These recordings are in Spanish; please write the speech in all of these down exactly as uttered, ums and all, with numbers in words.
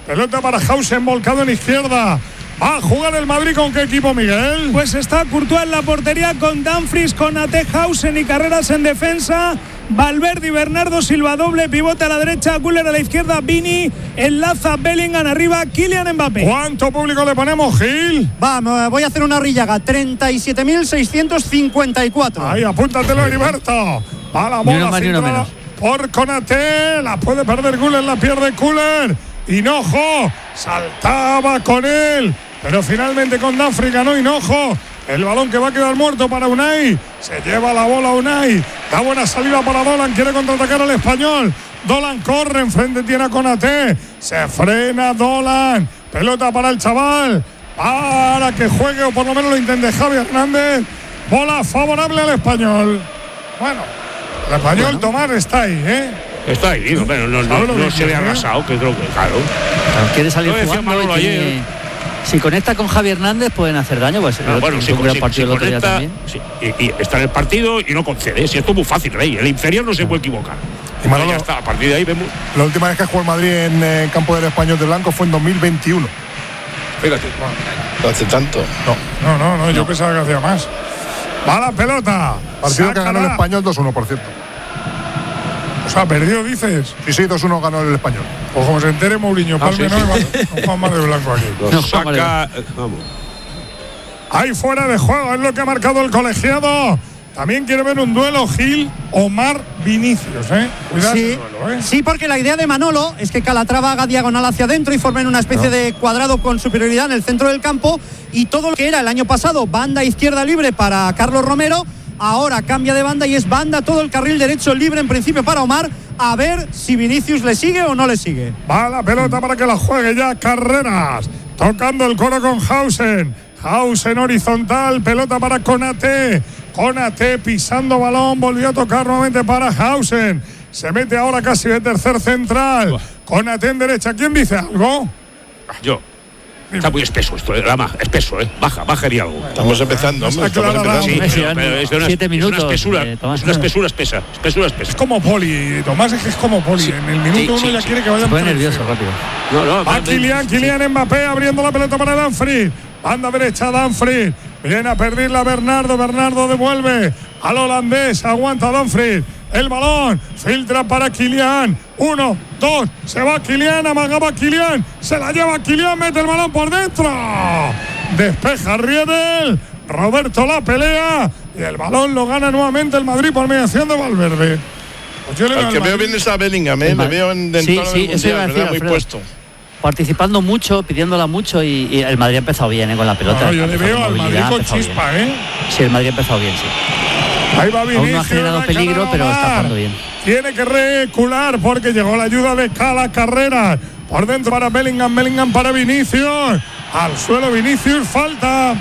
Pelota para Hausen, volcado en izquierda. Va a jugar el Madrid con qué equipo, Miguel. Pues está Courtois en la portería con Dumfries, con Ate, Hausen y Carreras en defensa. Valverde y Bernardo Silva, doble pivote a la derecha, Güler a la izquierda, Vini, enlaza Bellingham arriba, Kylian Mbappé. ¿Cuánto público le ponemos, Gil? Vamos, voy a hacer una rillaga, treinta y siete mil seiscientos cincuenta y cuatro. Ahí, apúntatelo, Heriberto. Va la bola filtrada por Konaté, la puede perder Güler, la pierde Güler. Hinojo saltaba con él, pero finalmente con Dumfries ganó Hinojo. El balón que va a quedar muerto para Unai. Se lleva la bola Unai. Da buena salida para Dolan. Quiere contraatacar al español. Dolan corre. Enfrente tiene a Konaté. Se frena Dolan. Pelota para el chaval. Para que juegue o por lo menos lo intente Javi Hernández. Bola favorable al español. Bueno, el español bueno. Tomar está ahí, ¿eh? Está ahí, no, pero no, no, no, no se ve arrasado, que creo que claro. Quiere salir jugando y tiene, si conecta con Javi Hernández pueden hacer daño, pues ah, bueno, si, un gran si, partido si el otro día también. Sí, y, y está en el partido y no concede, si esto es muy fácil, Rey, el inferior no se puede equivocar. Y Manolo, ya está, a partir de ahí vemos. La última vez que jugó el Madrid en eh, campo del Español de Blanco fue en dos mil veintiuno. Fíjate. No hace tanto. No, no, no, no yo no. pensaba que hacía más. Va la pelota. Partido Sácala. Que ganó el Español dos uno, por cierto. O sea, perdió, dices. Sí, sí, dos uno ganó el Español. Pues como se entere Mourinho, ah, Palme sí, no sí. va Juan Mar de Blanco aquí. Lo no, saca, vamos. Ahí fuera de juego, es lo que ha marcado el colegiado. También quiere ver un duelo Gil, Omar, Vinicius, ¿eh? Cuidado sí, duelo, ¿eh? Sí, porque la idea de Manolo es que Calatrava haga diagonal hacia adentro y formen una especie no. de cuadrado con superioridad en el centro del campo, y todo lo que era el año pasado banda izquierda libre para Carlos Romero, ahora cambia de banda y es banda todo el carril derecho libre en principio para Omar. A ver si Vinicius le sigue o no le sigue. Va la pelota para que la juegue ya Carreras, tocando el coro con Hausen. Hausen horizontal, pelota para Konaté. Konaté pisando balón, volvió a tocar nuevamente para Hausen. Se mete ahora casi de tercer central. Konaté en derecha. ¿Quién dice algo? Yo. Está muy espeso esto, Lama, espeso, ¿eh? Baja, baja y algo. Estamos empezando, hombre. Estamos empezando. Sí, pero, pero es de una, siete minutos. Es una espesura, eh, es una espesura espesa. Espesura espesa. Es como Poli, Tomás, es que es como Poli. Sí, en el minuto sí, uno sí, ya sí. quiere que vaya. Se pone nervioso rápido. No, no. Va Kylian, Kylian Mbappé abriendo la pelota para Dumfries. Banda derecha Dumfries. Viene a perderla Bernardo. Bernardo devuelve al holandés. Aguanta Dumfries. El balón filtra para Kylian. Uno, dos, se va Kylian, amagaba Kylian, se la lleva Kylian, mete el balón por dentro. Despeja Riedel. Roberto la pelea y el balón lo gana nuevamente el Madrid por mediación de Valverde. Pues yo le veo el que veo bien es a Bellingham, ¿eh? Le veo en sí, sí, eso iba a decir, muy puesto. Participando mucho, pidiéndola mucho y, y el Madrid ha empezado bien, ¿eh? Con la pelota. No, yo le veo al Madrid con chispa, bien. ¿eh? Sí, el Madrid ha empezado bien, sí. Ahí va Vinicius. Aún no ha generado peligro, pero está jugando bien. Tiene que recular porque llegó la ayuda de Cala Carreras. Por dentro para Bellingham, Bellingham para Vinicius. Al suelo Vinicius, falta.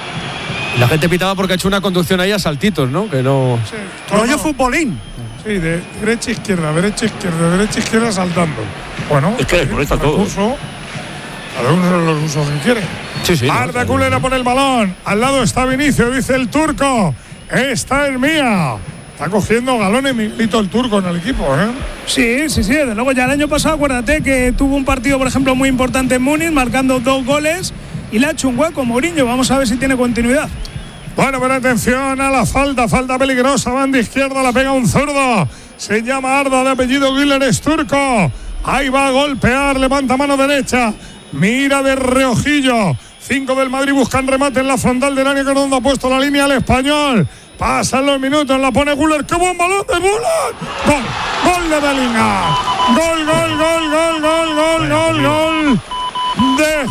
La gente pitaba porque ha hecho una conducción ahí a saltitos, ¿no? Que no. Sí, rollo futbolín. Sí, de derecha derecha, derecha izquierda, derecha izquierda saltando. Bueno, es que le molesta todo. Curso, cada uno de los usos que quiere. Sí, sí. Arda Culera por el balón. Al lado está Vinicius, dice el turco. Esta es mía. Está cogiendo galones Miguelito el turco en el equipo, ¿eh? Sí, sí, sí. Desde luego ya el año pasado, acuérdate que tuvo un partido, por ejemplo, muy importante en Múnich, marcando dos goles y le ha hecho un hueco Mourinho. Vamos a ver si tiene continuidad. Bueno, pero atención a la falta, falta peligrosa, banda izquierda, la pega un zurdo. Se llama Arda, de apellido Güler, es turco. Ahí va a golpear, levanta mano derecha. Mira de reojillo. Cinco del Madrid buscan remate en la frontal del área, que donde ha puesto la línea al español. Pasan los minutos, la pone Güler. ¡Qué buen balón de Güler! ¡Gol! ¡Gol de Bellingham! ¡Gol, gol, gol, gol, gol, gol, gol, gol! ¡De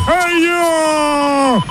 Gello!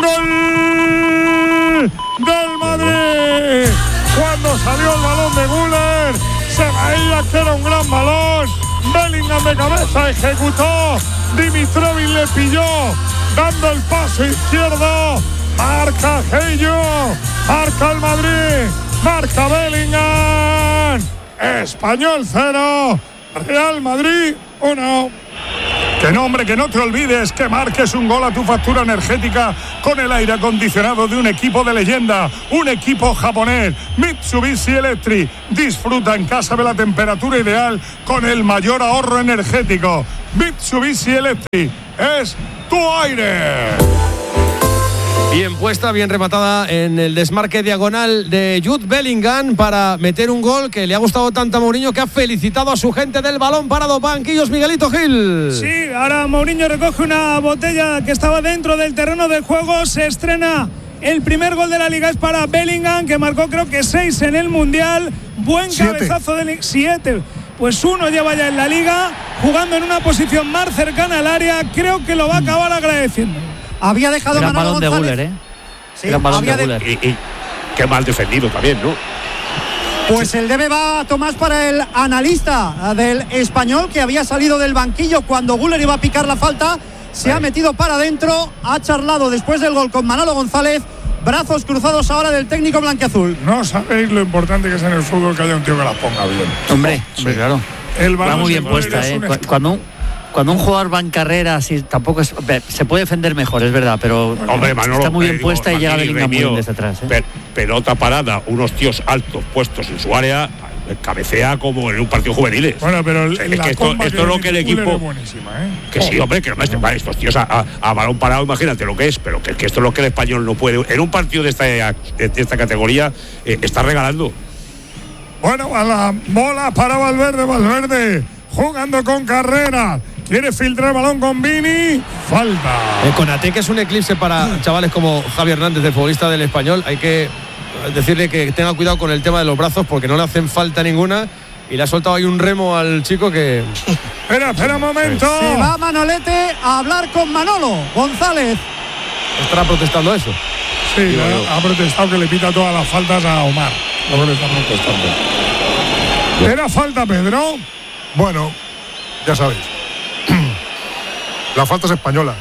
¡Gol del Madrid! Cuando salió el balón de Güler, se veía que era un gran balón. Bellingham de cabeza ejecutó. Dimitrovic le pilló, dando el paso izquierdo. Marca Gello, marca el Madrid, marca Bellingham. Español cero, Real Madrid uno. Que no, hombre, que no te olvides que marques un gol a tu factura energética con el aire acondicionado de un equipo de leyenda, un equipo japonés, Mitsubishi Electric. Disfruta en casa de la temperatura ideal con el mayor ahorro energético. Mitsubishi Electric. Es tu aire. Bien puesta, bien rematada en el desmarque diagonal de Jude Bellingham para meter un gol que le ha gustado tanto a Mourinho, que ha felicitado a su gente del balón parado. Banquillos, Miguelito Gil. Sí, ahora Mourinho recoge una botella que estaba dentro del terreno de juego. Se estrena el primer gol de la Liga, es para Bellingham, que marcó creo que seis en el Mundial. Buen Siete. cabezazo de siete. Pues uno lleva ya en la Liga, jugando en una posición más cercana al área. Creo que lo va a acabar agradeciendo. Había dejado Gran Manolo balón de González. Güler, ¿eh? Sí, Gran balón había de de- Güler. Y, y qué mal defendido también, ¿no? Pues el debe va, Tomás, para el analista del Español, que había salido del banquillo cuando Güler iba a picar la falta. Se ha metido para adentro, ha charlado después del gol con Manolo González. Brazos cruzados ahora del técnico blanquiazul. No sabéis lo importante que es en el fútbol que haya un tío que las ponga bien. Hombre, hombre, claro. El Va balón muy de bien Güler puesta, es ¿eh? un Cu- Cuando un, cuando un jugador va en carrera, así tampoco es. Se puede defender mejor, es verdad, pero Hombre, Manolo, está muy eh, bien digo, puesta y llega Martínez, Bellingham muy mío, bien desde atrás. ¿eh? pe- pelota parada, unos tíos altos puestos en su área, cabecea como en un partido juvenil. Bueno, pero el- Es la que esto, comba esto es lo que el mete Güler equipo. es buenísima, ¿eh? Que sí, hombre, que no es vale, estos tíos a, a, a balón parado, imagínate lo que es, pero que, que esto es lo que el español no puede. En un partido de esta, de esta categoría, eh, está regalando. Bueno, a la bola para Valverde, Valverde jugando con carrera. Quiere filtrar el balón con Vini. Falta. Eh, Konaté, que es un eclipse para chavales como Javi Hernández, el futbolista del Español. Hay que decirle que tenga cuidado con el tema de los brazos porque no le hacen falta ninguna. Y le ha soltado ahí un remo al chico que. Espera, espera un momento. Se va Manolete a hablar con Manolo González. Estará protestando eso. Sí, ha, ha protestado que le pita todas las faltas a Omar. No le está protestando. ¿Era falta, Pedro? Bueno, ya sabéis. La falta es española.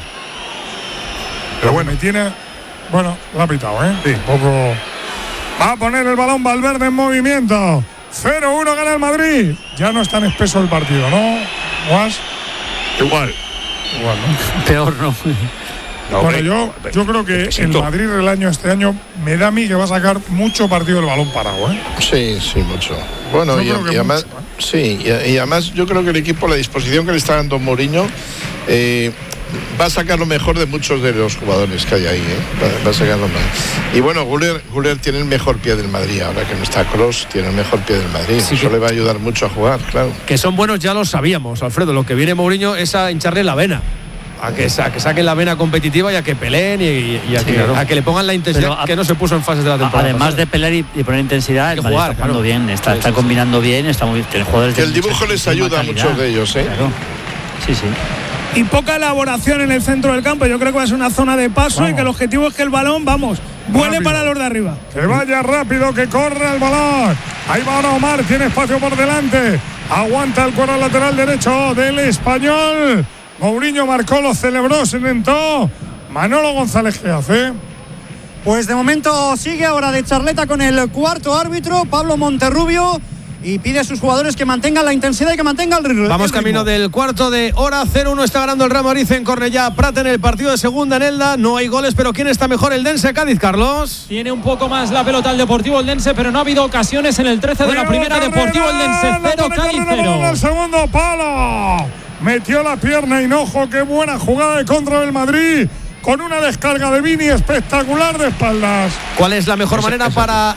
Pero bueno, Me tiene. Bueno, lo ha pitado, ¿eh? Sí. Un poco. Va a poner el balón Valverde en movimiento. cero uno gana el Madrid. Ya no es tan espeso el partido, ¿no? ¿Guas? Igual. Igual, ¿no? Peor no. No, Bueno, hombre, yo, yo creo que el necesito. Madrid del año este año me da a mí que va a sacar mucho partido del balón parado, ¿eh? Sí, sí, mucho. Bueno, Yo y, creo que y además, mucho, sí, y, y además yo creo que el equipo, la disposición que le está dando Mourinho, eh, va a sacar lo mejor de muchos de los jugadores que hay ahí, ¿eh? va, va a sacar lo mejor. Y bueno, Güler, Güler tiene el mejor pie del Madrid, ahora que no está Kroos, tiene el mejor pie del Madrid. Sí, Eso que- le va a ayudar mucho a jugar, claro. Que son buenos ya lo sabíamos, Alfredo. Lo que viene Mourinho es a hincharle la vena. A que, sa- a que saquen la vena competitiva y a que peleen y, y a, Sí, que, claro. a que le pongan la intensidad Pero a- que no se puso en fases de la temporada. Además pasada. de pelear y, y poner intensidad, Hay el que Madrid jugar, está jugando claro. bien, está, Sí, está sí, sí. combinando bien, está muy tiene jugadores Que de el dibujo les muchísima ayuda a calidad. muchos de ellos, ¿eh? Claro. Sí, sí. Y poca elaboración en el centro del campo. Yo creo que va a ser una zona de paso Vamos. y que el objetivo es que el balón, vamos, vuele Rápido. para los de arriba. Que vaya rápido, que corra el balón. Ahí va ahora Omar, tiene espacio por delante. Aguanta el cuadro lateral derecho del Español. Mourinho marcó, lo celebró, se inventó. Manolo González, ¿qué hace? Pues de momento sigue ahora de charleta con el cuarto árbitro, Pablo Monterrubio, y pide a sus jugadores que mantengan la intensidad y que mantengan el ritmo. Vamos camino del cuarto de hora. Cero uno está ganando el Real Madrid en Cornellá Prat en el partido de segunda en Elda. No hay goles, pero ¿quién está mejor? El Dense Cádiz, Carlos. Tiene un poco más la pelota el Deportivo Eldense, pero no ha habido ocasiones en el trece de la primera. Deportivo Eldense cero, Cádiz cero. El segundo palo. Metió la pierna Hinojo. Qué buena jugada de contra del Madrid. Con una descarga de Vini espectacular de espaldas. ¿Cuál es la mejor Esa- manera esa- para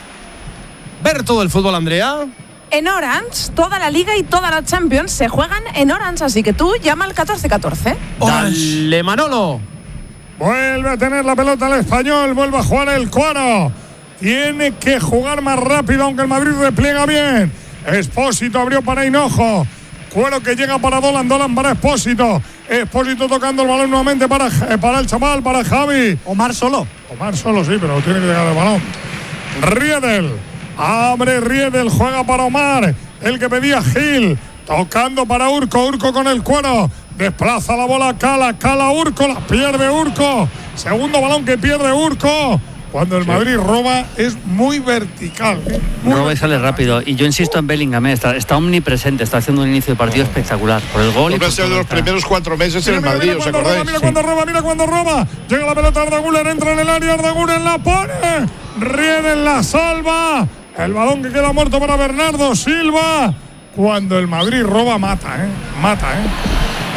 ver todo el fútbol, Andrea? En Orange, toda la Liga y toda la Champions se juegan en Orange, así que tú llama al catorce catorce. Dale, Manolo. Vuelve a tener la pelota el Español. Vuelve a jugar el Cuaro. Tiene que jugar más rápido, aunque el Madrid repliega bien. Expósito abrió para Hinojo. Cuero que llega para Dolan, Dolan para Expósito. Expósito tocando el balón nuevamente para, para el chaval, para Javi. Omar solo. Omar solo sí, pero tiene que llegar el balón. Riedel. Abre Riedel, juega para Omar. El que pedía Gil. Tocando para Urco, Urco con el Cuero. Desplaza la bola Cala, Cala Urco, la pierde Urco. Segundo balón que pierde Urco. Cuando el Madrid roba es muy vertical. ¿eh? Muy Roba y sale rápido. Y yo insisto en Bellingham, ¿eh? está, está omnipresente, está haciendo un inicio de partido espectacular. Por el gol y Va por a ser de todo, los está- primeros cuatro meses en Mira, el mira, Madrid, mira ¿os cuando roba, acordáis? mira cuando roba, mira cuando roba. Llega la pelota Arda Güler, entra en el área, Arda Güler la pone. Riedel la salva. El balón que queda muerto para Bernardo Silva. Cuando el Madrid roba, mata, ¿eh? Mata, ¿eh?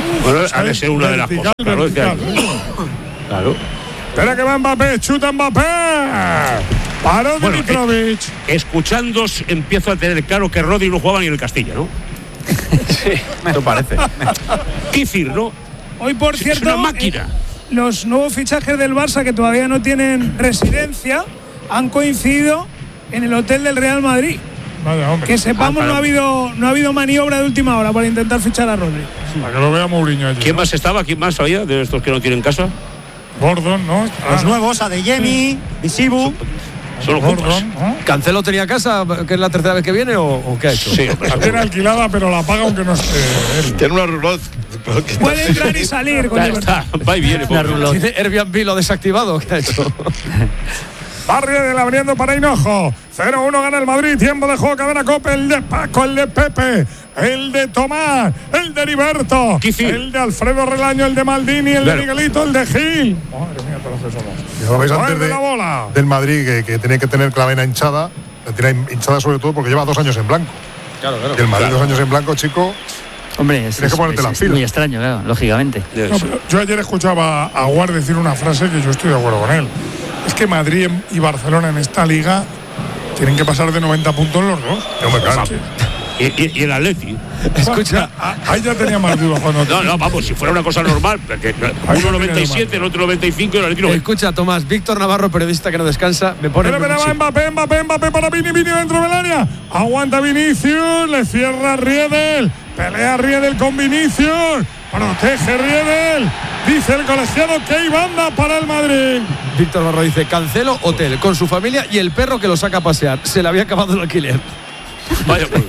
Bueno, ha de ser una de las cosas. Claro, vertical. claro. Espera que va Mbappé, chuta Mbappé. Paró Bueno, Dimitrovic. eh, escuchándos empiezo a tener claro que Rodri no jugaba ni en el Castilla, ¿no? Sí, me lo parece. ¿Qué decir, no? Hoy, por Es cierto, una máquina. eh, los nuevos fichajes del Barça que todavía no tienen residencia han coincidido en el hotel del Real Madrid. Vaya, hombre. Que sepamos, Ah, no ha habido no ha habido maniobra de última hora para intentar fichar a Rodri. Para que lo vea Mourinho allí. ¿Quién ¿no? más estaba? ¿Quién más había de estos que no tienen casa? Gordon, ¿no? Los nuevos, Adeyemi, Visibu. Solo Jupas. Gordon, ¿no? ¿Cancelo tenía casa, que es la tercera vez que viene, o, o qué ha hecho? Sí, hombre, La tiene alquilada, pero la paga aunque no esté él. Tiene una roulotte. Puede entrar y salir con ya libertad. está, va y viene. La pobre. rulota. ¿Tiene Airbnb lo desactivado? ¿Qué ha hecho? Barriedel abriendo para Hinojo. cero uno gana el Madrid. Tiempo de juego, cadena Cope. El de Paco, el de Pepe, el de Tomás, el de Heriberto, Kifir. el de Alfredo Relaño, el de Maldini, el Claro. de Miguelito, el de Gil. Madre mía, todos los que somos. Ya lo veis antes Muerde de, la bola. del Madrid, que, que tiene que tener la vena hinchada. La tiene hinchada sobre todo porque lleva dos años en blanco. Claro, claro. Y el Madrid dos años en blanco, chico. Hombre, es, Tienes que es- ponerte es- las es pilas. muy extraño, claro, lógicamente. No, pero yo ayer escuchaba a Guard decir una frase que yo estoy de acuerdo con él. Es que Madrid y Barcelona en esta liga tienen que pasar de noventa puntos los dos. Hombre, claro. Es que- Y, y- y el Atleti. Escucha. Ah, ahí ya tenía más dudas cuando. No, no, vamos, si fuera una cosa normal, porque uno noventa y siete, el otro noventa y cinco y el Atleti noventa. Escucha, Tomás, Víctor Navarro, periodista que no descansa, me pone. Pero, pero va Mbappé, Mbappé, Mbappé para Vini, Vini dentro del área. Aguanta Vinicius, le cierra Riedel. Pelea Riedel con Vinicius. Protege Riedel. Dice el colegiado que hay banda para el Madrid. Víctor Navarro dice: Cancelo, hotel, con su familia y el perro que lo saca a pasear. Se le había acabado el alquiler. Vaya, pues,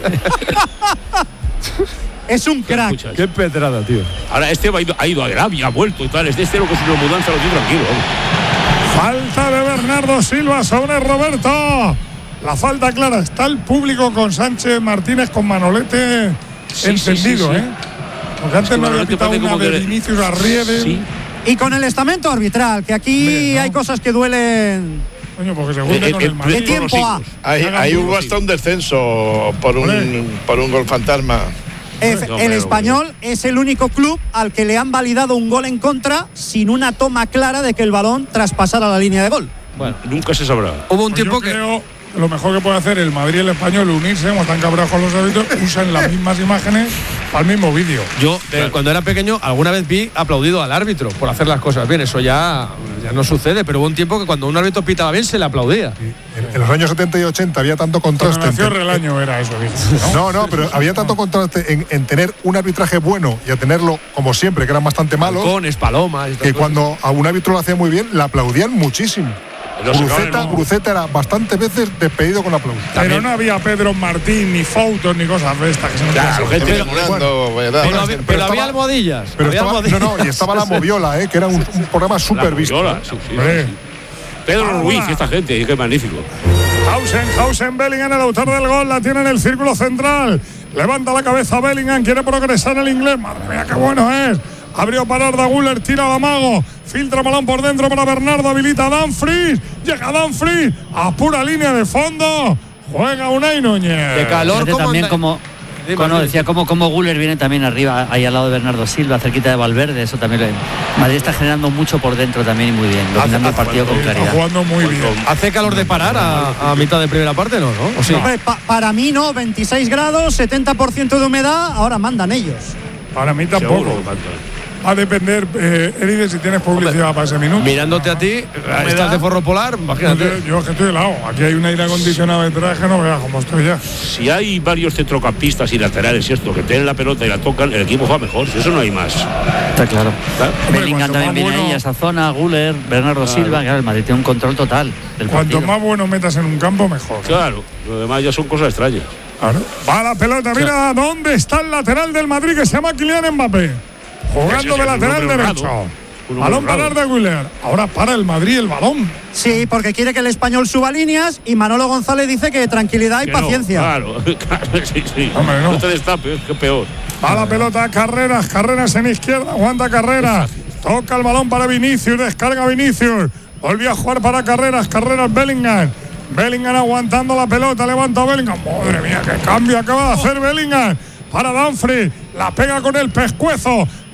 Es un crack. escucha, Qué pedrada, tío. ahora este ha ido, ha ido a Arabia, ha vuelto y tal. Este, este lo que es una mudanza, lo tiene tranquilo. vamos. Falta de Bernardo Silva sobre Roberto. La falta clara. Está el público con Sánchez Martínez, con Manolete Sí, encendido, sí, sí, sí. ¿eh? Porque antes que no había Manolete pitado parece una como de que- Vinicius a Riedel. Sí. Y con el estamento arbitral, que aquí Hombre, no. hay cosas que duelen. Coño, porque se junta Eh, con eh, el Madrid. ¿Qué tiempo ha? Ahí, ahí hubo hasta un descenso por un, por un gol fantasma. Efe- No, el pero- Español es el único club al que le han validado un gol en contra sin una toma clara de que el balón traspasara la línea de gol. Bueno, Nunca se sabrá. hubo un Pues tiempo yo que. creo que lo mejor que puede hacer el Madrid y el Español unirse, como están cabreados con los árbitros, usan las mismas imágenes al mismo vídeo. Yo, eh, cuando era pequeño, alguna vez vi aplaudido al árbitro por hacer las cosas bien. Eso ya, ya no sucede, pero hubo un tiempo que cuando un árbitro pitaba bien se le aplaudía. En, en los años setenta y ochenta había tanto Cuando contraste. nació entre- Relaño era eso, dije. ¿no? No, no, pero había tanto contraste en, en tener un arbitraje bueno y a tenerlo, como siempre, que eran bastante malos, Balcones, palomas. y estas que cosas. cuando a un árbitro lo hacía muy bien, le aplaudían muchísimo. Lo sacaban Bruceta, en un- Bruceta era bastantes veces despedido con aplausos. Pero no había Pedro Martín, ni fotos, ni cosas de estas que se me Claro, pasan. gente. Murando, ¿verdad? Pero, había, pero pero estaba- había almohadillas. Pero había estaba, no, almohadillas. no, y estaba la moviola, ¿eh? Que era un, un programa súper visto. Viola, sí, sí, Hombre. sí. Pedro Ahora. Ruiz y esta gente, qué magnífico. Hausen, Hausen, Bellingham, el autor del gol, la tiene en el círculo central. Levanta la cabeza Bellingham, quiere progresar el inglés. Madre mía, qué bueno es. Abrió para Arda Güler, tira a Mago. Filtra balón por dentro para Bernardo, habilita a Dumfries. Llega Dumfries a pura línea de fondo. Juega Unai Núñez. De calor. Fíjate ¿cómo también anda? como, Dime, como dime. decía, como, como Güler viene también arriba, ahí al lado de Bernardo Silva, cerquita de Valverde, eso también lo, Madrid está generando mucho por dentro también y muy bien, dominando el partido con Está claridad. jugando muy bien. ¿Hace calor de parar a, a mitad de primera parte? No, ¿no? ¿O sí? Hombre, pa- para mí no, veintiséis grados, setenta por ciento de humedad, ahora mandan ellos. Para mí tampoco. Seguro, tanto. Va a depender, eh, Eride, si tienes publicidad para ese minuto. Mirándote a ti, estás de forro polar, imagínate. Yo, yo es que estoy helado. Aquí hay un aire acondicionado detrás que no veas cómo estoy ya. Si hay varios centrocampistas y laterales y esto, que tienen la pelota y la tocan, el equipo juega mejor. Si eso no hay más. Está claro. ¿Claro? Bellingham cuanto también más viene bueno- ahí a esa zona, Güler, Bernardo Silva, claro, el Madrid tiene un control total del Cuanto partido. más bueno metas en un campo, mejor. Claro, lo demás ya son cosas extrañas. Claro. Va la pelota, mira dónde está el lateral del Madrid que se llama Kylian Mbappé. Jugando Ese de es un lateral hombre derecho. honrado. Un hombre Balón para honrado. Arda Güler. Ahora para el Madrid el balón. Sí, porque quiere que el español suba líneas y Manolo González dice que tranquilidad y Que no, paciencia. claro, claro, sí, sí. Hombre, no. te destapes, que peor. Va la pelota a Carreras, Carreras en izquierda, aguanta Carreras. Toca el balón para Vinicius, descarga Vinicius. Volvió a jugar para Carreras, Carreras Bellingham. Bellingham aguantando la pelota, levanta a Bellingham. Madre mía, qué cambio acaba de hacer Bellingham. Para Dumfries, la pega con el pescuezo.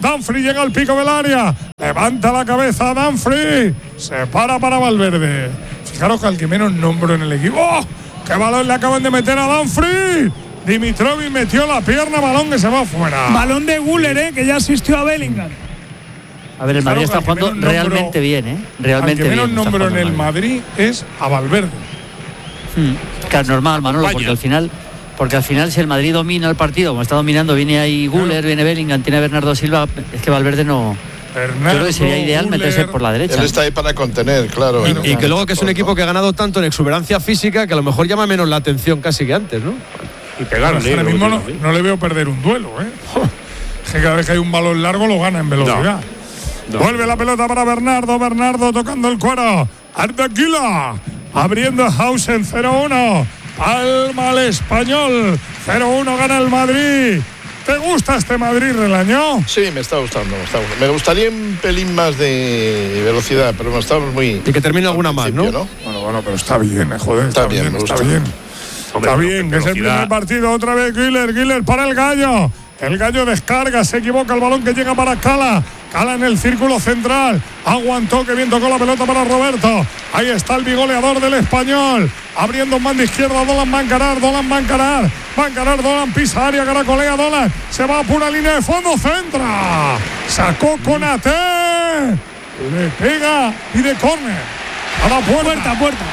Dumfries llega al pico del área. Levanta la cabeza Dumfries. Se para para Valverde. Fijaros que al que menos nombro en el equipo. ¡Oh! ¡Qué balón le acaban de meter a Dumfries! Dimitrovic metió la pierna, balón que se va fuera. Balón de Güler, ¿eh? Que ya asistió a Bellingham. A ver, el Madrid está jugando nombro, realmente bien, ¿eh? Realmente al que menos bien. nombro en el Madrid es a Valverde. Hmm. Claro, normal, Manolo, porque al final, porque al final si el Madrid domina el partido, como está dominando, viene ahí Güler, viene Bellingham, tiene a Bernardo Silva, es que Valverde no. Bernardo, yo creo que sería ideal Güler, meterse por la derecha. Él está ahí para contener, claro. Y, y que luego que es un equipo que ha ganado tanto en exuberancia física que a lo mejor llama menos la atención casi que antes, ¿no? Y pegarle. Ahora mismo no, no le veo perder un duelo, ¿eh? Que cada vez que hay un balón largo lo gana en velocidad. No, no. Vuelve la pelota para Bernardo, Bernardo tocando el cuero. Ardaquila abriendo Hausen cero uno. Palma al Español. cero uno gana el Madrid. ¿Te gusta este Madrid, Relaño? Sí, me está gustando, me está gustando. Me gustaría un pelín más de velocidad, pero no estamos muy... Y que termine alguna más, ¿no? ¿no? Bueno, bueno, pero está bien, eh, joder. Está, está bien, bien está bien. Hombre, está bien, que es el primer partido. Otra vez Güler, Güler para el Gallo. El Gallo descarga, se equivoca el balón que llega para Cala. Cala en el círculo central. Aguantó, que bien tocó la pelota para Roberto. Ahí está el bigoleador del Español. Abriendo un mando izquierda, Dolan va a encarar, Dolan va a encarar. Va a encarar Dolan, pisa área, caracolea Dolan. Se va a pura línea de fondo, centra. Sacó Konaté. Le pega y de córner. A la puerta, puerta. puerta.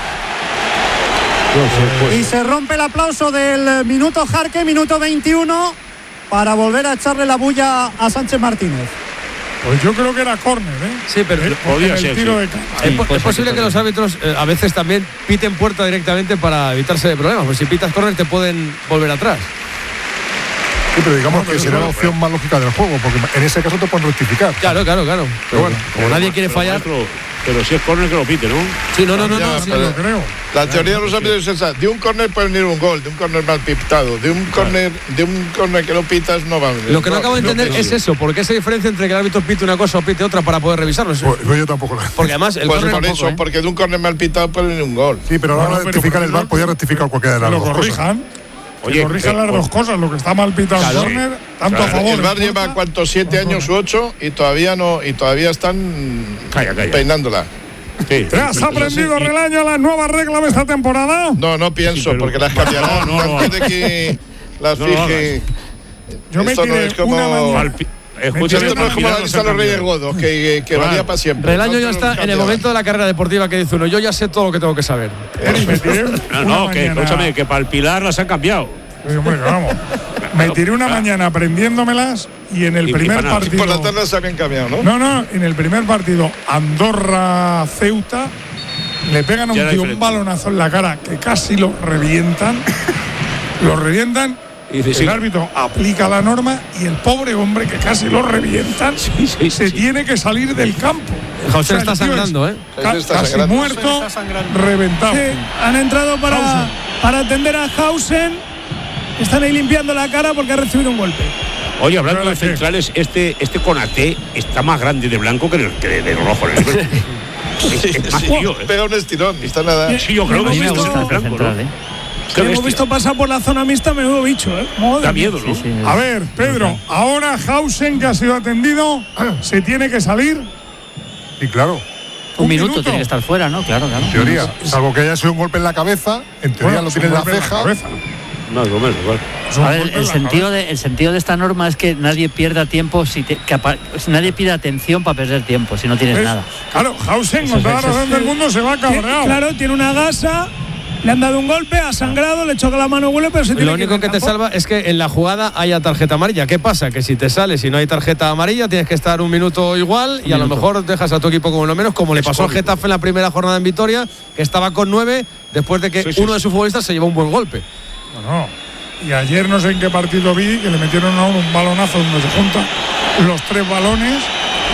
Y se rompe el aplauso del minuto Jarque, minuto veintiuno, para volver a echarle la bulla a Sánchez Martínez. Pues yo creo que era córner, ¿eh? Sí, pero el, podía el ser. Tiro Sí. de es, po es posible que los árbitros eh, a veces también piten puerta directamente para evitarse de problemas. Pues si pitas córner te pueden volver atrás. Sí, pero digamos no, que sería la opción más lógica del juego, porque en ese caso te pueden rectificar. Claro, claro, claro. Pero bueno, como pero, nadie quiere pero, fallar. Maestro, pero si es córner que lo pite, ¿no? Sí, no, no, no, ya, no, sí, lo creo. La teoría de los árbitros es esa. De un córner puede venir un gol, de un córner mal pitado. De un córner, de un córner que no pitas no va a venir. Lo que no acabo de entender no, es eso, porque esa diferencia entre que el árbitro pite una cosa o pite otra para poder revisarlo. Pues, pues yo tampoco lo Porque además el pues córner por eso, ¿eh? porque de un córner mal pitado puede venir un gol. Sí, pero ahora bueno, rectificar el V A R podía rectificar cualquiera de las dos cosas. Lo corrijan. Oye, corrijan las dos cosas, lo que está mal pitado claro, el córner, tanto claro. a favor. El V A R lleva cuántos, siete años u ocho y todavía no, y todavía están calla, calla. peinándola. Sí. ¿Te has aprendido, sí, Relaño, las nuevas reglas de esta temporada? No, no pienso, sí, pero... porque las cambiarán no, no, antes de que las no, fije. Yo me tiré no es como... una Escucha, esto no es como la lista de los Reyes Godos, que, que varía para siempre. Relaño ya está en el momento de la carrera deportiva que dice uno, yo ya sé todo lo que tengo que saber. No, no, que escúchame, que para el Pilar las han cambiado. Bueno, vamos. Me tiré una mañana aprendiéndomelas y en el y, primer y partido. Por la tarde se habían cambiado, ¿no? No, no, en el primer partido, Andorra-Ceuta, le pegan a un tío un balonazo en la cara que casi lo revientan. Lo revientan. Y dice, el sí. árbitro aplica la norma y el pobre hombre que casi lo revientan sí, sí, se sí. tiene que salir del campo. José o sea, está sangrando, ¿eh? Ca está casi sangrando. muerto, reventado. Sí, han entrado para, para atender a Hausen. Están ahí limpiando la cara porque ha recibido un golpe. Oye, hablando de centrales, este, este Konaté está más grande de blanco que de, que de, de rojo. es, es más tío, ¿eh? Pega un estirón, está nada. Sí, yo creo que sí, está blanco, central, ¿no? ¿eh? Sí, hemos visto pasar por la zona mixta, menudo bicho, ¿eh? Madre da miedo, ¿no? Sí, sí, a ver, Pedro, ahora Hausen, que ha sido atendido, se tiene que salir. Y claro. Un, un minuto, minuto tiene que estar fuera, ¿no? Claro, claro. En teoría, salvo que haya sido un golpe en la cabeza, en teoría bueno, lo tiene en la ceja. No, no, menos, igual. A ver, el sentido, de, el sentido de esta norma es que nadie pierda tiempo, si te, que apa, nadie pida atención para perder tiempo, si no tienes ¿ves? Nada. Claro, Hausen, con toda la razón del mundo, se va cabreado. Claro, tiene una gasa. Le han dado un golpe, ha sangrado, le choca la mano a Güler, pero se tiene Lo único que, que te salva es que en la jugada haya tarjeta amarilla. ¿Qué pasa? Que si te sales y no hay tarjeta amarilla, tienes que estar un minuto igual y a lo mejor dejas a tu equipo como lo menos, como le pasó al Getafe en la primera jornada en Vitoria, que estaba con nueve después de que sí, sí, uno de sus futbolistas se llevó un buen golpe. No, no. Y ayer no sé en qué partido vi que le metieron a uno un balonazo donde se juntan los tres balones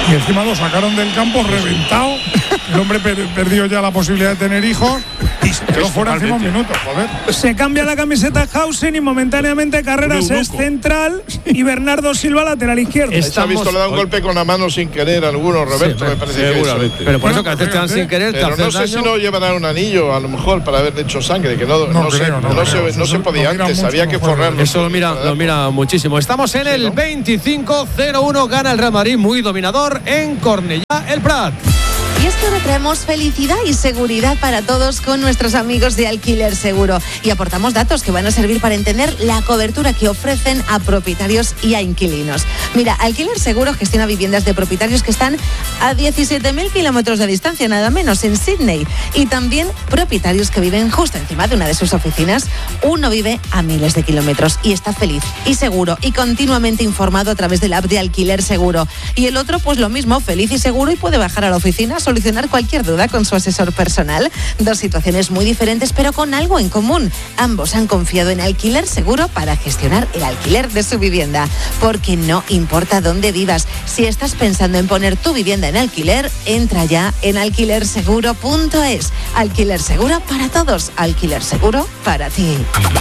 Y encima lo sacaron del campo reventado. El hombre per perdió ya la posibilidad de tener hijos y se quedó fuera encima un minuto, joder. Se cambia la camiseta Hausen y momentáneamente Carreras es central y Bernardo Silva lateral izquierdo. Se ha visto, le da un golpe con la mano sin querer a alguno, Roberto, sí, me parece seguramente. Que pero por eso que a veces te dan sin querer, pero te no sé daño. si no llevarán un anillo, a lo mejor, para haberle hecho sangre, que no, no, no, creo, sé, no, no, creo. se, no se podía antes, había que forrarlo. Eso lo mira, lo mira muchísimo. Estamos en el veinticinco cero uno, gana el Real Madrid, muy dominador en Cornellá, el Prat. Y es que ahora traemos felicidad y seguridad para todos con nuestros amigos de Alquiler Seguro y aportamos datos que van a servir para entender la cobertura que ofrecen a propietarios y a inquilinos. Mira, Alquiler Seguro gestiona viviendas de propietarios que están a diecisiete mil kilómetros de distancia, nada menos, en Sydney, y también propietarios que viven justo encima de una de sus oficinas. Uno vive a miles de kilómetros y está feliz y seguro y continuamente informado a través de la app de Alquiler Seguro. Y el otro, pues lo mismo, feliz y seguro, y puede bajar a la oficina, solucionar cualquier duda con su asesor personal. Dos situaciones muy diferentes, pero con algo en común. Ambos han confiado en Alquiler Seguro para gestionar el alquiler de su vivienda. Porque no importa dónde vivas, si estás pensando en poner tu vivienda en alquiler, entra ya en alquiler seguro punto es. Alquiler Seguro para todos. Alquiler Seguro para ti.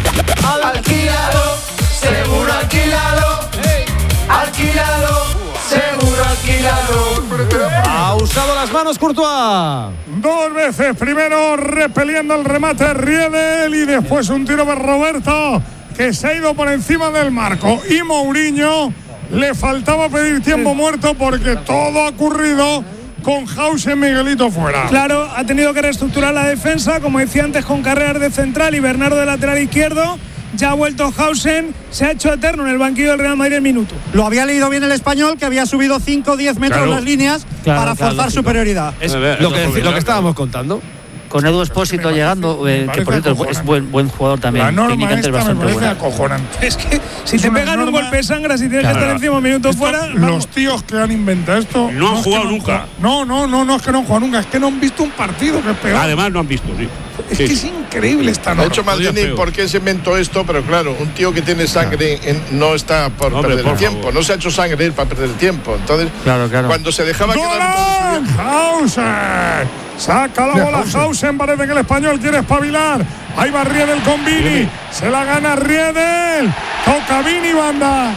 Alquilalo, seguro alquilalo. Hey. Alquilalo, seguro alquilalo. Ha usado las manos Courtois. Dos veces, primero repeliendo el remate Riedel y después un tiro de Roberto que se ha ido por encima del marco. Y Mourinho le faltaba pedir tiempo muerto porque todo ha ocurrido con Hausen, Miguelito fuera. Claro, ha tenido que reestructurar la defensa, como decía antes, con Carreras de central y Bernardo de lateral izquierdo. Ya ha vuelto Hausen, se ha hecho eterno en el banquillo del Real Madrid el minuto. Lo había leído bien el español, que había subido cinco o diez metros claro. las líneas claro, para claro, forzar lógico. superioridad. Es lo que, lo que estábamos contando. Con Edu Espósito llegando, eh, que por cierto es buen, buen jugador también. La norma técnicamente esta es bastante me parece buena. acojonante. Es que si es te pegan norma, un golpe de sangre, si tienes claro, que estar encima un minuto esto, fuera. Los tíos que han inventado esto no han no jugado es que no nunca. No, no, no, no es que no han jugado nunca, es que no han visto un partido, que es peor. Además no han visto, sí. Es sí. que es increíble esta norma. De hecho, Maldini, ¿por qué se inventó esto? Pero claro, un tío que tiene sangre en, no está por no, perder por el tiempo. No se ha hecho sangre para perder el tiempo. Entonces, claro, claro. cuando se dejaba quedar... ¡Hausen! Saca la bola Hausen. Hausen, parece que el español quiere espabilar. Ahí va Riedel con Vini. Se la gana Riedel. Toca Vini, banda.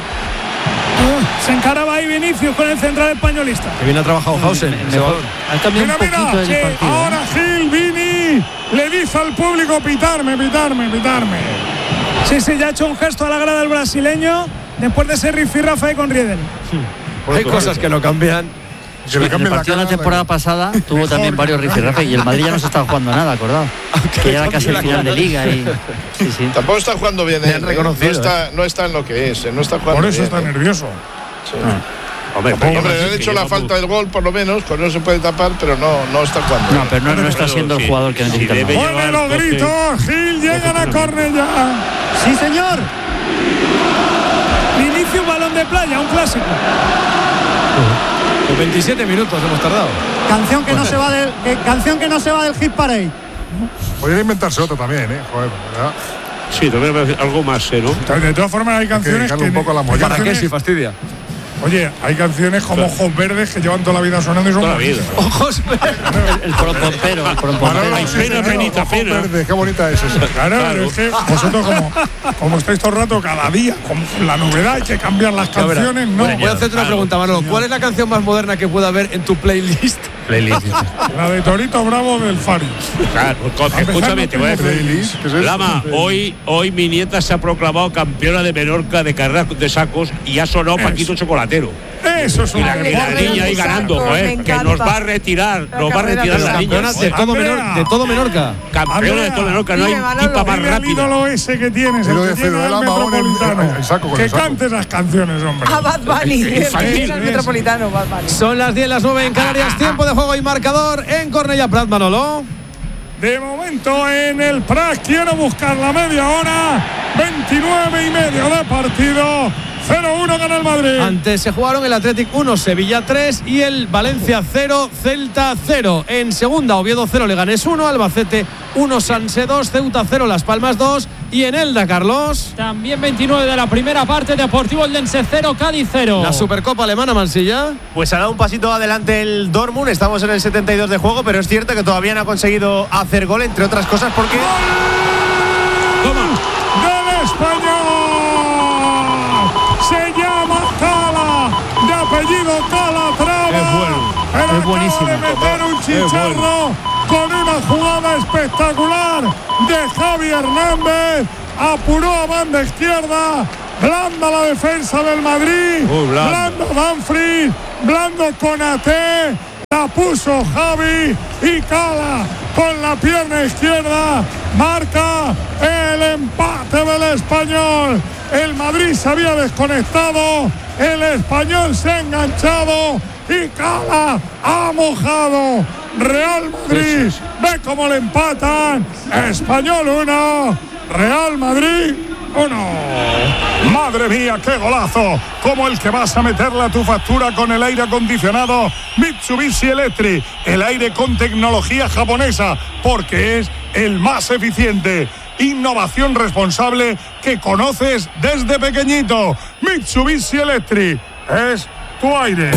Uh, se encaraba ahí Vinicius con el central españolista. Que bien ha trabajado Hausen. Ha cambiado mira, un poquito mira, el sí, partido. ahora Gil, Vini. Le dice al público pitarme, pitarme, pitarme. Sí, sí, ya ha hecho un gesto a la grada del brasileño después de ese rifirrafe ahí con Riedel. Sí. Hay cosas que no cambian. Sí, en el partido de la temporada pasada tuvo mejor, también varios rifirrafes y el Madrid ya no se estaba jugando nada, acordado. Que ya era casi el final de liga y sí, sí. Tampoco está jugando bien, bien él, no está, no está en lo que es, no está jugando por eso bien, está eh. nervioso. Sí. Ah. Hombre, hombre le han hecho la falta del gol por lo menos, pues no se puede tapar, pero no, no está jugando. No, pero no, no está siendo el jugador que necesita. Sí, ¡pone los gritos! Gil, llegan a Cornellá. ¡Sí, señor! Vinicius, balón de playa, un clásico. Con veintisiete minutos hemos tardado. Canción que no se va del que, canción que no se va del hit parade. Podría inventarse otra también, ¿eh? Joder, ¿verdad? Sí, también algo más, ¿eh? ¿no? De todas formas hay canciones que, que un poco la ¿Para qué si fastidia? Oye, hay canciones como claro. Ojos Verdes que llevan toda la vida sonando y son toda la vida. Ojos Verdes. El prompompero, el prompompero. Hay pena, penita, pena. Verde, qué bonita es esa. Claro, claro. Es que vosotros como, como estáis todo el rato, cada día, con la novedad, hay que cambiar las canciones, ¿no? Bueno, voy a hacerte una pregunta, Manolo. ¿Cuál es la canción más moderna que pueda haber en tu playlist? Playlist. La de Torito Bravo del Fari. Claro, escúchame, te voy a decir. Lama, hoy, hoy mi nieta se ha proclamado campeona de Menorca de carreras de sacos y ha sonado Paquito Chocolatero. Eso es una y la, y la niña ahí ganando, joder, que nos va a retirar, nos va a retirar la niña. De todo, menor, de todo Menorca. Campeona de todo Menorca, no hay tipa más rápida. El ídolo ese que tienes, el que tiene el Metropolitano. Que cante esas canciones, hombre. A Bad Bunny, el Metropolitano, Bad Bunny. Son las diez, las nueve en Canarias, tiempo de juego y marcador en Cornellá Prat, Manolo. De momento en el Prat quiero buscar la media hora, veintinueve y medio de partido. cero uno gana el Madrid. Antes se jugaron el Athletic uno, Sevilla tres y el Valencia cero, Celta cero. En segunda, Oviedo cero, Leganés uno, Albacete uno, Sanse dos, Ceuta cero, Las Palmas dos, y en Elda, Carlos. También veintinueve de la primera parte, Deportivo Eldense cero, Cádiz cero. La Supercopa alemana, Mansilla. Pues ha dado un pasito adelante el Dortmund, estamos en el setenta y dos de juego, pero es cierto que todavía no ha conseguido hacer gol, entre otras cosas porque... ¡Toma! ¡Del español! Se llama Cala, de apellido Calatrava. Es bueno, pero es buenísimo. acaba de meter un chicharro con una jugada espectacular de Javi Hernández. Apuró a banda izquierda. Blanda la defensa del Madrid. Uh, blando. blando Dumfries. Blando Konaté. La puso Javi y Cala con la pierna izquierda. Marca el empate del español. El Madrid se había desconectado. El español se ha enganchado. Y Cala ha mojado. Real Madrid. Ve cómo le empatan. Español uno. Real Madrid uno. Madre mía, qué golazo. Como el que vas a meterle a tu factura con el aire acondicionado Mitsubishi Electric. El aire con tecnología japonesa, porque es el más eficiente. Innovación responsable que conoces desde pequeñito. Mitsubishi Electric es tu aire.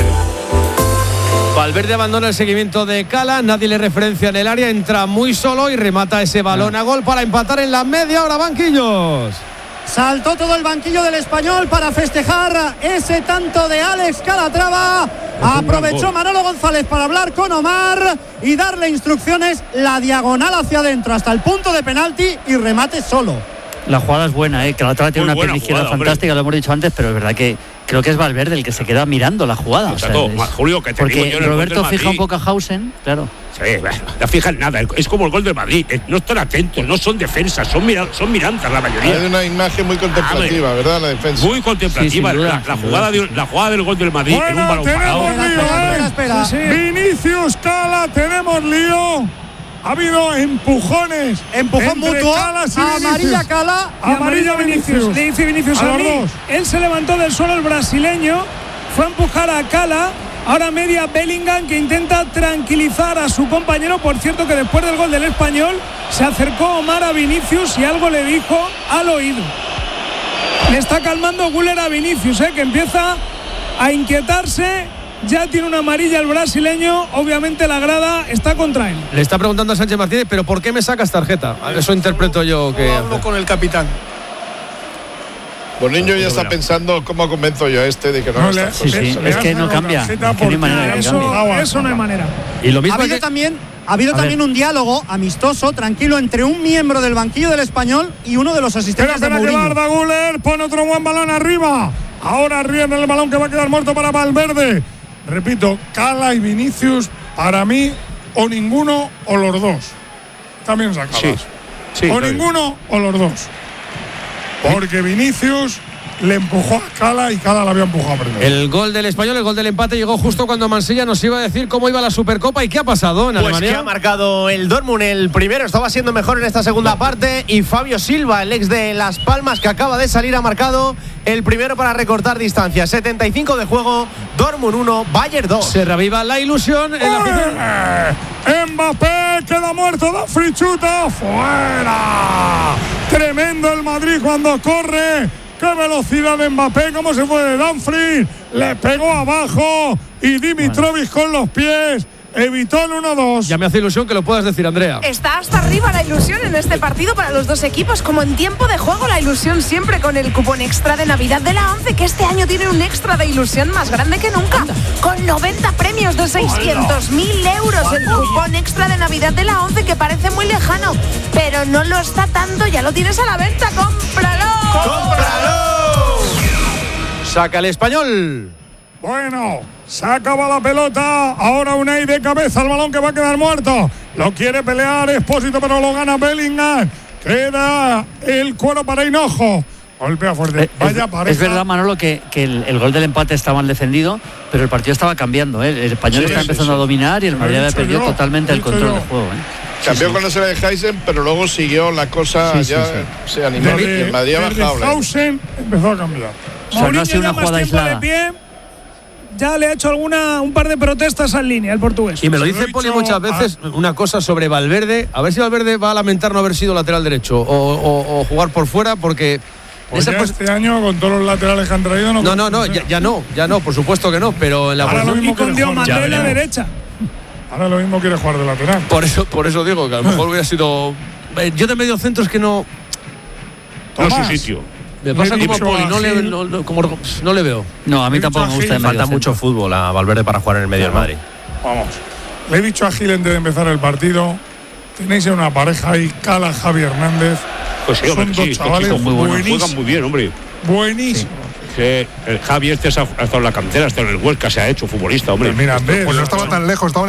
Valverde abandona el seguimiento de Cala, nadie le referencia en el área, entra muy solo y remata ese balón a gol para empatar en la media hora, banquillos. Saltó todo el banquillo del español para festejar ese tanto de Alex Calatrava. Aprovechó Manolo González para hablar con Omar y darle instrucciones, la diagonal hacia adentro hasta el punto de penalti y remate solo. La jugada es buena, ¿eh? Calatrava tiene Muy una buena pierna izquierda jugada, fantástica, lo hemos dicho antes, pero es verdad que creo que es Valverde el que se queda mirando la jugada. O sea, Todo, es, Julio, que te porque digo yo en el Roberto gol del fija un Madrid. poco a Hausen, claro. Sí, no fijan nada. Es como el gol del Madrid. No están atentos, no son defensas, son, mira, son mirantas la mayoría. Hay una imagen muy contemplativa, Ver, ¿verdad? La defensa. Muy contemplativa. Sí, duda, la, la, jugada de, la jugada del gol del Madrid Bueno, en un balón tenemos parado. lío, Espera, espera, espera. Vinicius Cala, tenemos lío. Ha habido empujones. Empujón entre mutuo. Calas y Amarilla Vinicius. Cala. Y amarilla Vinicius. Le dice Vinicius A a los mí. dos. Él se levantó del suelo, el brasileño. Fue a empujar a Cala. Ahora media Bellingham, que intenta tranquilizar a su compañero. Por cierto, que después del gol del español se acercó Omar a Vinicius y algo le dijo al oído. Le está calmando Güler a Vinicius, ¿eh? Que empieza a inquietarse. Ya tiene una amarilla el brasileño. Obviamente la grada está contra él. Le está preguntando a Sánchez Martínez, ¿pero por qué me sacas tarjeta? Eso interpreto yo que... Hablo con el capitán. Pues niño ya está pensando cómo convenzo yo a este de que no, No, no le- está. Sí, sí, Le es que hace no una cambia. caseta Es que no hay manera de que porque cambie. eso- Eso no hay manera. Y lo Ha mismo habido que... también, ha habido A también ver. un diálogo amistoso, tranquilo, entre un miembro del banquillo del español y uno de los Espera, asistentes de espera que Mourinho. Arda Güler pone otro buen balón arriba. Ahora rienda el balón que va a quedar muerto para Valverde. Repito, Cala y Vinicius, para mí, o ninguno o los dos. También sacadas. Sí, sí, o está bien. ninguno o los dos. Porque Vinicius le empujó a Cala y Cala la había empujado primero. El gol del español, el gol del empate llegó justo cuando Mansilla nos iba a decir cómo iba la Supercopa y qué ha pasado en Pues Alemania. que ha marcado el Dortmund el primero, estaba siendo mejor en esta segunda parte y Fabio Silva, el ex de Las Palmas que acaba de salir, ha marcado el primero para recortar distancia. setenta y cinco de juego, Dortmund uno, Bayern dos. Se reviva la ilusión en la afición. ¡Eh! Mbappé queda muerto, da frichuta, fuera. Tremendo el Madrid cuando corre. ¡Qué velocidad de Mbappé! ¿Cómo se fue de Dumfries? Le pegó abajo y Dimitrovic con los pies evitó el uno dos. Ya me hace ilusión que lo puedas decir, Andrea. Está hasta arriba la ilusión en este partido para los dos equipos. Como en tiempo de juego, la ilusión siempre con el cupón extra de Navidad de la ONCE, que este año tiene un extra de ilusión más grande que nunca. Con noventa premios de seiscientos mil euros. El cupón extra de Navidad de la ONCE, que parece muy lejano, pero no lo está tanto. Ya lo tienes a la venta. ¡Cómpralo! ¡Cómpralo! Saca el español. Bueno, se acaba la pelota. Ahora Unai de cabeza, el balón que va a quedar muerto. Lo quiere pelear Expósito, pero lo gana Bellingham. Queda el cuero para Hinojo. Golpea fuerte. Es, Vaya pareja. es verdad, Manolo, que, que el, el gol del empate está mal defendido, pero el partido estaba cambiando, ¿eh? El español Sí, está sí, empezando sí. a dominar y el Lo he Madrid había dicho perdido yo, totalmente lo he el dicho control yo. del juego, ¿eh? Cambió Sí, con la serie de Heisen, pero luego siguió la cosa, Sí, sí, ya sí. se animó y Desde, el Madrid ha desde bajado. la- Hausen empezó a cambiar. O sea, no ha Mourinho sido una ya más jugada tiempo de aislada. pie. ya le ha hecho alguna un par de protestas en línea el portugués. Y me lo dice Poli muchas veces a... una cosa sobre Valverde, a ver si Valverde va a lamentar no haber sido lateral derecho o, o, o jugar por fuera, porque pues ya pues... este año con todos los laterales que han traído no no no, no ya, ya no ya no por supuesto que no, pero en la ahora lo mismo con Diomande en la derecha. Ahora lo mismo quiere jugar de lateral. Por eso por eso digo que a lo mejor hubiera sido yo de medio centro es que no no es su sitio. Me pasa como a Poli, no le, no, no, como, no le veo. No, a mí tampoco me gusta. Falta mucho fútbol a Valverde para jugar en el medio del Madrid. Vamos. Le he dicho a Gil antes de empezar el partido, tenéis una pareja ahí, Cala, Javi Hernández. Pues sí, hombre, son sí, dos chavales muy buenísimos. Juegan muy bien, hombre. Buenísimo. Sí. Que el Javi este ha estado en la cantera, hasta en el Huesca se ha hecho futbolista, hombre. Pues mira, pues no estaba tan lejos, estaba en